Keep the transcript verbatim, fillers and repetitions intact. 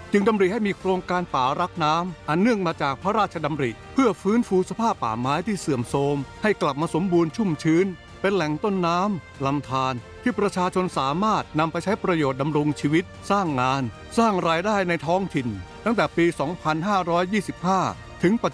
จึงดำริให้มีโครงการป่ารักน้ำอันเนื่องมาจากพระราชดำริเพื่อฟื้นฟูสภาพป่าไม้ที่เสื่อมโทรมให้กลับมาสมบูรณ์ชุ่มชื้นเป็นแหล่งต้นน้ำลำธารที่ประชาชนสามารถนำไปใช้ประโยชน์ดำรงชีวิตสร้างงานสร้างรายได้ในท้องถิ่นตั้งแต่ปี สองพันห้าร้อยยี่สิบห้า ถึงปัจจุบัน